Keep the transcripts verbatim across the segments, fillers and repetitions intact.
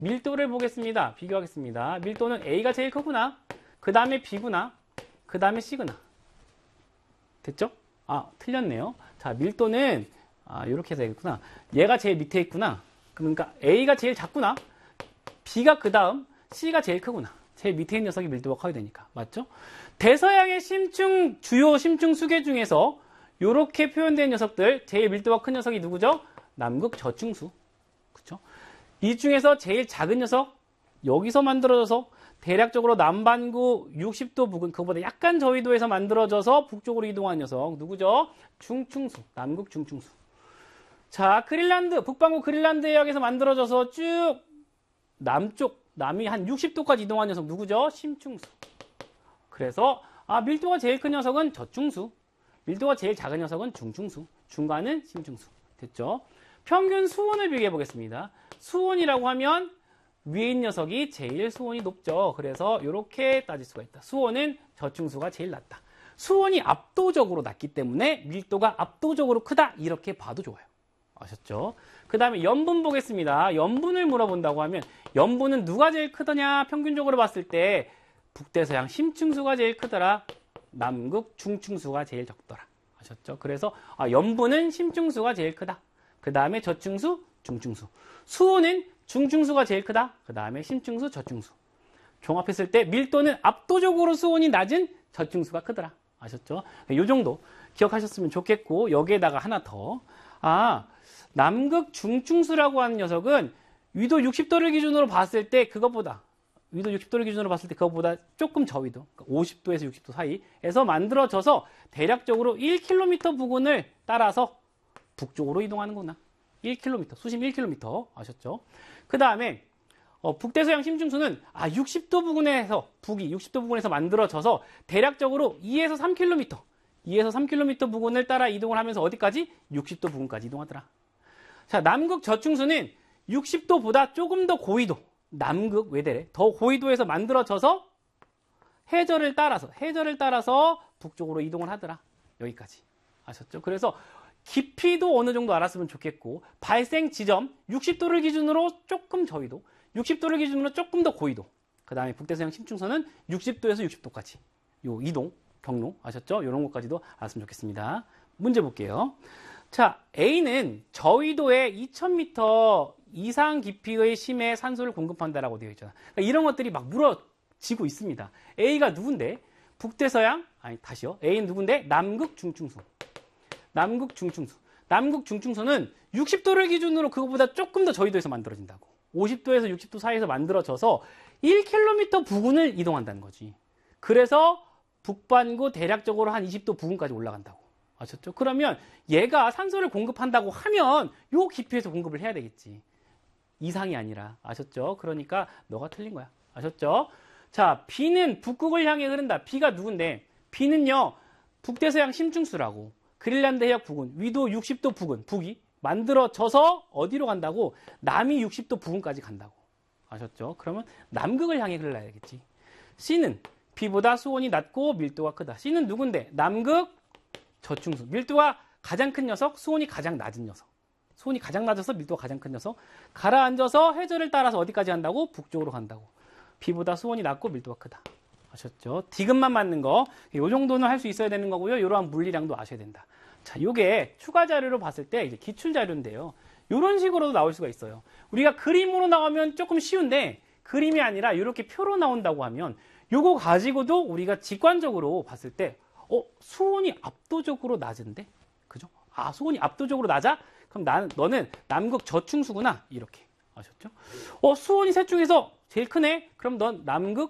밀도를 보겠습니다. 비교하겠습니다. 밀도는 A가 제일 크구나. 그 다음에 B구나. 그 다음에 C구나. 됐죠? 아, 틀렸네요. 자, 밀도는 아, 이렇게 해서 되겠구나. 얘가 제일 밑에 있구나. 그러니까 A가 제일 작구나. B가 그 다음, C가 제일 크구나. 제일 밑에 있는 녀석이 밀도가 커야 되니까. 맞죠? 대서양의 심층, 주요 심층 수계 중에서 이렇게 표현된 녀석들, 제일 밀도가 큰 녀석이 누구죠? 남극 저층수. 그쵸? 이 중에서 제일 작은 녀석, 여기서 만들어져서 대략적으로 남반구 육십 도 부근, 그거보다 약간 저위도에서 만들어져서 북쪽으로 이동한 녀석, 누구죠? 중층수, 남극 중층수. 자, 그린란드, 북반구 그린란드 해역에서 만들어져서 쭉 남쪽, 남이 한 육십 도까지 이동한 녀석, 누구죠? 심층수. 그래서, 아, 밀도가 제일 큰 녀석은 저층수, 밀도가 제일 작은 녀석은 중층수, 중간은 심층수. 됐죠? 평균 수온을 비교해 보겠습니다. 수온이라고 하면 위에 있는 녀석이 제일 수온이 높죠. 그래서 이렇게 따질 수가 있다. 수온은 저층수가 제일 낮다. 수온이 압도적으로 낮기 때문에 밀도가 압도적으로 크다. 이렇게 봐도 좋아요. 아셨죠? 그 다음에 염분 보겠습니다. 염분을 물어본다고 하면 염분은 누가 제일 크더냐? 평균적으로 봤을 때 북대서양 심층수가 제일 크더라. 남극 중층수가 제일 적더라. 아셨죠? 그래서 아, 염분은 심층수가 제일 크다. 그 다음에 저층수, 중층수. 수온은 중층수가 제일 크다. 그 다음에 심층수, 저층수. 종합했을 때 밀도는 압도적으로 수온이 낮은 저층수가 크더라. 아셨죠? 이 정도 기억하셨으면 좋겠고, 여기에다가 하나 더. 아, 남극 중층수라고 하는 녀석은 위도 육십 도를 기준으로 봤을 때 그것보다, 위도 육십 도를 기준으로 봤을 때 그것보다 조금 저위도, 그러니까 오십 도에서 육십 도 사이에서 만들어져서 대략적으로 일 킬로미터 부근을 따라서 북쪽으로 이동하는구나. 일 킬로미터, 수심 일 킬로미터. 아셨죠? 그 다음에 어, 북대서양 심층수는 아, 육십 도 부근에서, 북이 육십 도 부근에서 만들어져서 대략적으로 이에서 삼 킬로미터, 이에서 삼 킬로미터 부근을 따라 이동을 하면서 어디까지? 육십 도 부근까지 이동하더라. 자, 남극 저층수는 육십 도보다 조금 더 고위도, 남극 외대래, 더 고위도에서 만들어져서 해저를 따라서, 해저를 따라서 북쪽으로 이동을 하더라. 여기까지. 아셨죠? 그래서 깊이도 어느 정도 알았으면 좋겠고, 발생 지점 육십 도를 기준으로 조금 저위도, 육십 도를 기준으로 조금 더 고위도, 그 다음에 북대서양 심층선은 육십 도에서 육십 도까지 요 이동, 경로 아셨죠? 이런 것까지도 알았으면 좋겠습니다. 문제 볼게요. 자, A는 저위도에 이천 미터 이상 깊이의 심해 산소를 공급한다라고 되어 있잖아. 그러니까 이런 것들이 막 물어지고 있습니다. A가 누군데? 북대서양, 아니 다시요. A는 누군데? 남극 중층수. 남극 중층수. 남극 중층수는 육십 도를 기준으로 그거보다 조금 더 저위도에서 만들어진다고. 오십 도에서 육십 도 사이에서 만들어져서 일 킬로미터 부근을 이동한다는 거지. 그래서 북반구 대략적으로 한 이십 도 부근까지 올라간다고. 아셨죠? 그러면 얘가 산소를 공급한다고 하면 요 깊이에서 공급을 해야 되겠지. 이상이 아니라. 아셨죠? 그러니까 너가 틀린 거야. 아셨죠? 자, B는 북극을 향해 흐른다. B가 누군데? B는요, 북대서양 심층수라고. 그린란드 해역 부근, 위도 육십 도 부근, 북이 만들어져서 어디로 간다고? 남이 육십 도 부근까지 간다고. 아셨죠? 그러면 남극을 향해 흘러야겠지. C는 B보다 수온이 낮고 밀도가 크다. C는 누군데? 남극 저층수. 밀도가 가장 큰 녀석, 수온이 가장 낮은 녀석. 수온이 가장 낮아서 밀도가 가장 큰 녀석. 가라앉아서 해저를 따라서 어디까지 간다고? 북쪽으로 간다고. B보다 수온이 낮고 밀도가 크다. 아셨죠? 디귿만 맞는 거, 요 정도는 할 수 있어야 되는 거고요. 이러한 물리량도 아셔야 된다. 자, 요게 추가 자료로 봤을 때 이제 기출 자료인데요. 이런 식으로도 나올 수가 있어요. 우리가 그림으로 나오면 조금 쉬운데, 그림이 아니라 이렇게 표로 나온다고 하면 요거 가지고도 우리가 직관적으로 봤을 때 어, 수온이 압도적으로 낮은데? 그죠? 아, 수온이 압도적으로 낮아? 그럼 나는, 너는 남극 저층수구나. 이렇게. 아셨죠? 어, 수온이 셋 중에서 제일 크네? 그럼 넌 남극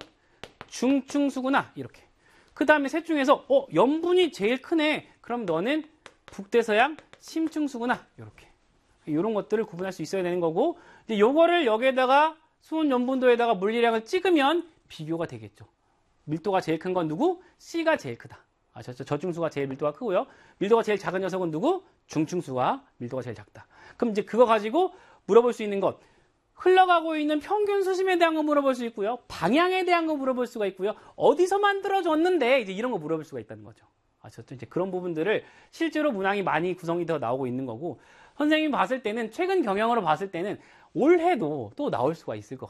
중층수구나. 이렇게. 그 다음에 셋 중에서, 어, 염분이 제일 크네? 그럼 너는 북대서양 심층수구나. 이렇게. 이런 것들을 구분할 수 있어야 되는 거고, 이제 요거를 여기에다가 수온 염분도에다가 물리량을 찍으면 비교가 되겠죠. 밀도가 제일 큰 건 누구? C가 제일 크다. 아셨죠? 저층수가 제일 밀도가 크고요. 밀도가 제일 작은 녀석은 누구? 중층수가 밀도가 제일 작다. 그럼 이제 그거 가지고 물어볼 수 있는 것. 흘러가고 있는 평균 수심에 대한 거 물어볼 수 있고요. 방향에 대한 거 물어볼 수가 있고요. 어디서 만들어졌는데 이제 이런 거 물어볼 수가 있다는 거죠. 아셨죠? 이제 그런 부분들을 실제로 문항이 많이 구성이 더 나오고 있는 거고, 선생님이 봤을 때는 최근 경영으로 봤을 때는 올해도 또 나올 수가 있을 것